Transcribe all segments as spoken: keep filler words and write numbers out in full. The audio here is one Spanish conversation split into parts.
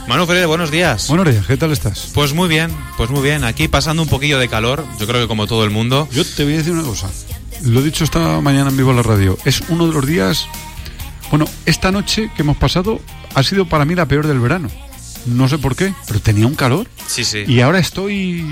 Manu Ferrer, buenos días. Buenos días, ¿qué tal estás? Pues muy bien, pues muy bien. Aquí pasando un poquillo de calor, yo creo que como todo el mundo. Yo te voy a decir una cosa. Lo he dicho esta mañana en vivo en la radio. Es uno de los días... Bueno, esta noche que hemos pasado ha sido para mí la peor del verano. No sé por qué, pero tenía un calor. Sí, sí. Y ahora estoy...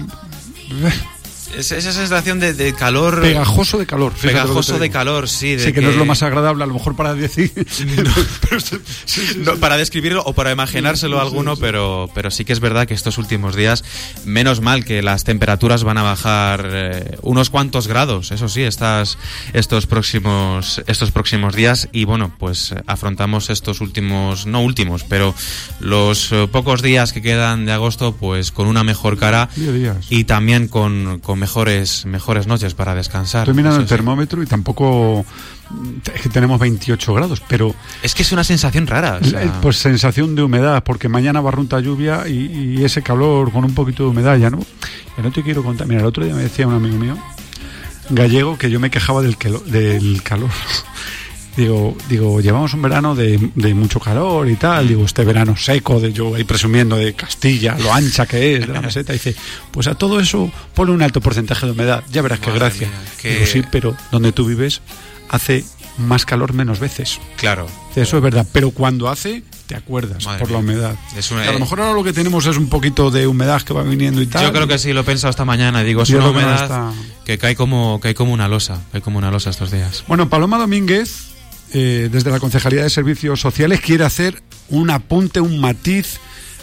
Es esa sensación de, de calor... Pegajoso de calor. Pegajoso de calor, sí. De sé que, que no es lo más agradable, a lo mejor para decir... No, pero, sí, sí, sí, no, para describirlo o para imaginárselo a sí, sí, alguno, sí, sí. Pero, pero sí que es verdad que estos últimos días, menos mal que las temperaturas van a bajar eh, unos cuantos grados, eso sí, estas, estos, próximos, estos próximos días. Y bueno, pues afrontamos estos últimos, no últimos, pero los eh, pocos días que quedan de agosto, pues con una mejor cara y también con... con mejores mejores noches para descansar. Estoy mirando el sí. termómetro y tampoco es que tenemos veintiocho grados, pero es que es una sensación rara. O sea... Pues sensación de humedad, porque mañana barrunta lluvia y, y ese calor con un poquito de humedad ya no. Ya no te quiero contar. Mira, el otro día me decía un amigo mío gallego que yo me quejaba del, que, del calor. Digo, digo, llevamos un verano de, de mucho calor y tal. Digo, este verano seco, de yo ahí presumiendo de Castilla, lo ancha que es, de la meseta. Dice, pues a todo eso ponle un alto porcentaje de humedad. Ya verás qué gracia. Mía, que... Digo, sí, pero donde tú vives hace más calor menos veces. Claro. Eso es verdad, pero cuando hace, te acuerdas. Madre por mía. La humedad. Es una... A lo mejor ahora lo que tenemos es un poquito de humedad que va viniendo y tal. Yo creo que sí, lo he pensado esta mañana. Digo, es una humedad está... que cae como, cae como una losa. Cae como una losa estos días. Bueno, Paloma Domínguez... Eh, desde la Concejalía de Servicios Sociales quiere hacer un apunte, un matiz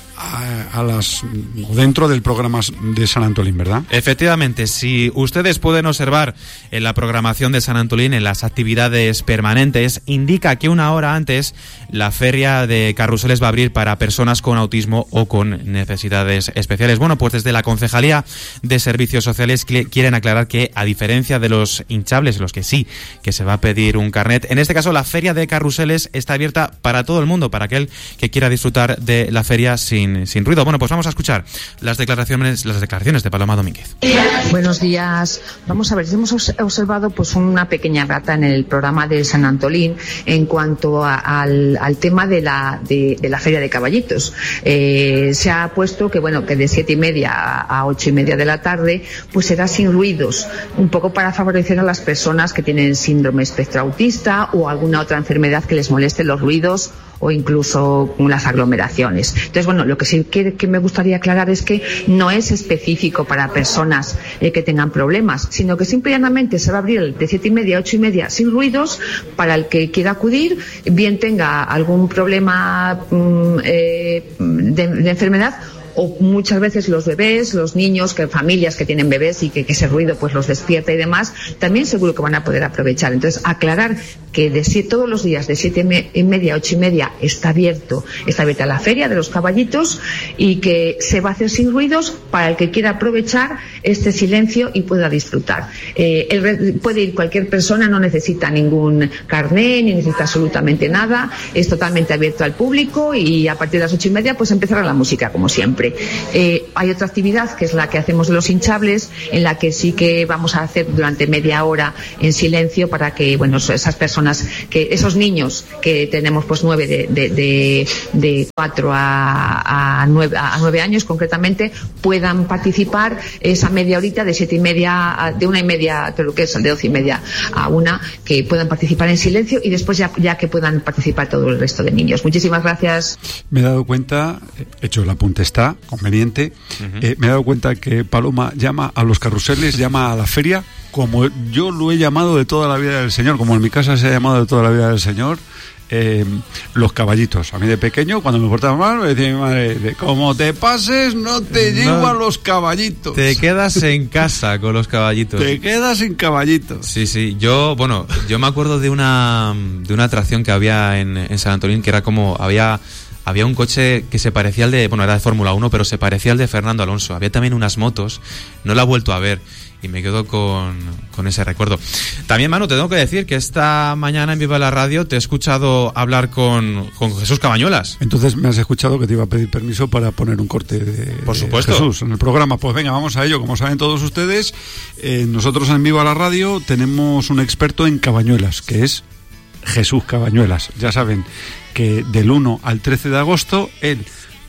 a, a las dentro del programa de San Antolín, ¿verdad? Efectivamente, si ustedes pueden observar en la programación de San Antolín, en las actividades permanentes, indica que una hora antes la feria de carruseles va a abrir para personas con autismo o con necesidades especiales. Bueno, pues desde la Concejalía de Servicios Sociales quieren aclarar que, a diferencia de los hinchables, los que sí, que se va a pedir un carnet, en este caso la feria de carruseles está abierta para todo el mundo, para aquel que quiera disfrutar de la feria sin, sin ruido. Bueno, pues vamos a escuchar las declaraciones, las declaraciones de Paloma Domínguez. Buenos días. Vamos a ver, hemos observado pues una pequeña rata en el programa de San Antolín en cuanto a, al al tema de la de, de la feria de caballitos. Eh, se ha puesto que bueno que de siete y media a, a ocho y media de la tarde pues será sin ruidos, un poco para favorecer a las personas que tienen síndrome espectro autista o alguna otra enfermedad que les moleste los ruidos o incluso las aglomeraciones. Entonces, bueno, lo que sí que, que me gustaría aclarar es que no es específico para personas eh, que tengan problemas, sino que simplemente se va a abrir de siete y media a ocho y media sin ruidos para el que quiera acudir, bien tenga algún problema mm, eh, de, de enfermedad, o muchas veces los bebés, los niños, que familias que tienen bebés y que, que ese ruido pues los despierta y demás, también seguro que van a poder aprovechar. Entonces, aclarar que de siete, todos los días de siete y media a ocho y media está abierto, está abierta la feria de los caballitos y que se va a hacer sin ruidos para el que quiera aprovechar este silencio y pueda disfrutar. Eh, el, puede ir cualquier persona, no necesita ningún carné, ni necesita absolutamente nada, es totalmente abierto al público y a partir de las ocho y media pues empezará la música como siempre. Eh, hay otra actividad que es la que hacemos de los hinchables, en la que sí que vamos a hacer durante media hora en silencio para que, bueno, esas personas, que esos niños que tenemos pues nueve de, de, de, de cuatro a, a, nueve, a nueve años concretamente, puedan participar esa media horita de siete y media, a, de una y media, creo que es de doce y media a una, que puedan participar en silencio y después ya, ya que puedan participar todo el resto de niños. Muchísimas gracias. Me he dado cuenta, he hecho el apunte está conveniente, uh-huh. eh, me he dado cuenta que Paloma llama a los carruseles, llama a la feria como yo lo he llamado de toda la vida del Señor, como en mi casa se ha llamado de toda la vida del Señor, eh, los caballitos. A mí de pequeño, cuando me portaba mal, me decía mi madre, como te pases, no te llevo no, a los caballitos. Te quedas en casa con los caballitos. Te quedas en caballitos. Sí, sí. Yo, bueno, yo me acuerdo de una de una atracción que había en, en San Antolín, que era como, había... Había un coche que se parecía al de... Bueno, era de Fórmula uno, pero se parecía al de Fernando Alonso. Había también unas motos. No la he vuelto a ver. Y me quedo con, con ese recuerdo. También, Manu, te tengo que decir que esta mañana en Viva la Radio te he escuchado hablar con, con Jesús Cabañuelas. Entonces me has escuchado que te iba a pedir permiso para poner un corte de, Por supuesto. de Jesús en el programa. Pues venga, vamos a ello. Como saben todos ustedes, eh, nosotros en Viva la Radio tenemos un experto en cabañuelas, que es Jesús Cabañuelas. Ya saben que del uno al trece de agosto, él,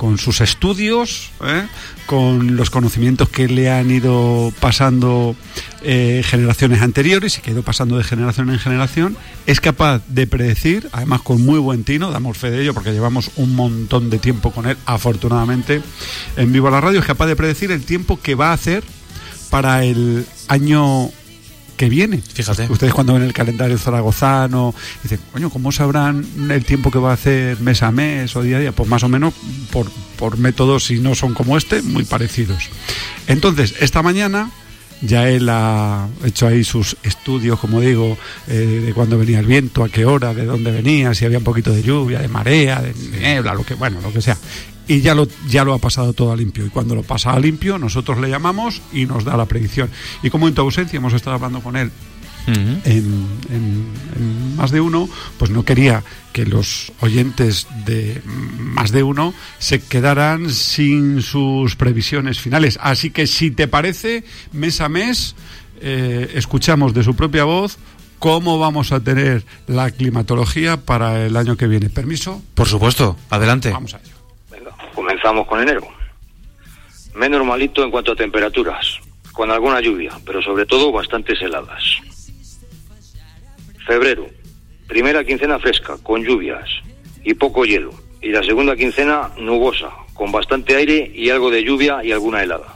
con sus estudios, ¿eh? con los conocimientos que le han ido pasando eh, generaciones anteriores y que ha ido pasando de generación en generación, es capaz de predecir, además con muy buen tino, damos fe de ello porque llevamos un montón de tiempo con él, afortunadamente, en Viva la Radio, es capaz de predecir el tiempo que va a hacer para el año que viene. Fíjate. Ustedes cuando ven el calendario zaragozano dicen, coño, ¿cómo sabrán el tiempo que va a hacer mes a mes o día a día? Pues más o menos por, por métodos, si no son como este, muy parecidos. Entonces, esta mañana ya él ha hecho ahí sus estudios, como digo, eh, de cuándo venía el viento, a qué hora, de dónde venía, si había un poquito de lluvia, de marea, de niebla, lo que, bueno, lo que sea. Y ya lo, ya lo ha pasado todo a limpio. Y cuando lo pasa a limpio, nosotros le llamamos y nos da la predicción. Y como en tu ausencia hemos estado hablando con él uh-huh. en, en, en Más de Uno, pues no quería que los oyentes de Más de Uno se quedaran sin sus previsiones finales. Así que si te parece, mes a mes eh, escuchamos de su propia voz cómo vamos a tener la climatología para el año que viene. ¿Permiso? Por supuesto, adelante. Vamos a ello. Comenzamos con enero. Mes normalito en cuanto a temperaturas, con alguna lluvia, pero sobre todo bastantes heladas. Febrero, primera quincena fresca, con lluvias y poco hielo. Y la segunda quincena nubosa, con bastante aire y algo de lluvia y alguna helada.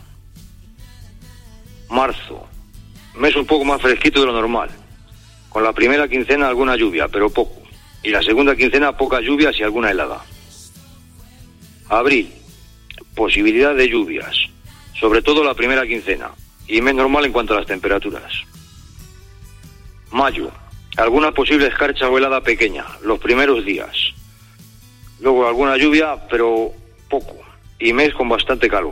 Marzo, mes un poco más fresquito de lo normal, con la primera quincena alguna lluvia, pero poco. Y la segunda quincena pocas lluvias y alguna helada. Abril, posibilidad de lluvias, sobre todo la primera quincena, y mes normal en cuanto a las temperaturas. Mayo, alguna posible escarcha o helada pequeña, los primeros días. Luego alguna lluvia, pero poco, y mes con bastante calor.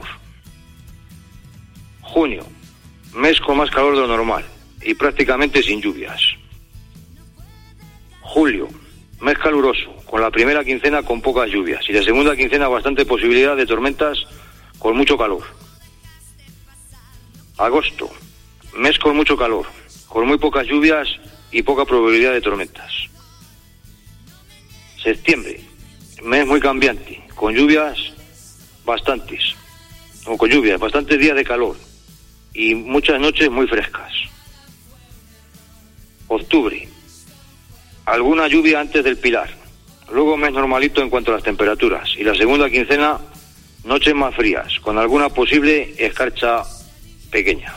Junio, mes con más calor de lo normal, y prácticamente sin lluvias. Julio, mes caluroso, con la primera quincena con pocas lluvias y la segunda quincena bastante posibilidad de tormentas con mucho calor. Agosto, mes con mucho calor, con muy pocas lluvias y poca probabilidad de tormentas. Septiembre, mes muy cambiante, con lluvias bastantes, o con lluvias, bastantes días de calor y muchas noches muy frescas. Octubre, alguna lluvia antes del Pilar, luego mes normalito en cuanto a las temperaturas y la segunda quincena noches más frías, con alguna posible escarcha pequeña.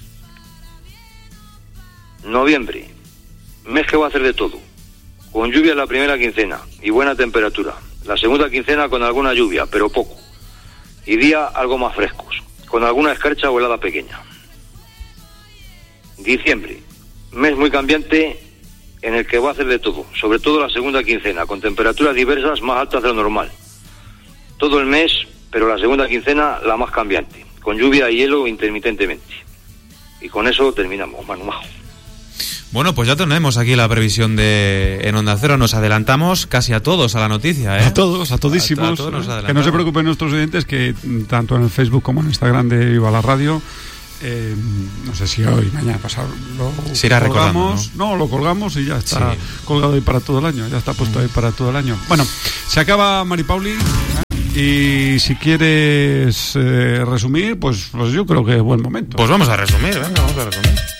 Noviembre, mes que va a hacer de todo, con lluvia en la primera quincena y buena temperatura, la segunda quincena con alguna lluvia, pero poco, y días algo más frescos, con alguna escarcha o helada pequeña. Diciembre, mes muy cambiante en el que va a hacer de todo, sobre todo la segunda quincena, con temperaturas diversas más altas de lo normal. Todo el mes, pero la segunda quincena la más cambiante, con lluvia y hielo intermitentemente. Y con eso terminamos, Manu Majo. Bueno, pues ya tenemos aquí la previsión de en Onda Cero. Nos adelantamos casi a todos a la noticia, ¿eh? A todos, a todísimos. A, a todos nos que no se preocupen nuestros oyentes, que tanto en el Facebook como en Instagram de Viva la Radio, Eh, no sé si hoy, mañana pasado lo se irá colgamos, ¿no? no, lo colgamos y ya está sí. colgado ahí para todo el año, ya está puesto ahí para todo el año. Bueno, se acaba Mari Pauli, ¿eh? Y si quieres eh, resumir, pues, pues yo creo que es buen momento. Pues vamos a resumir, venga, vamos a resumir.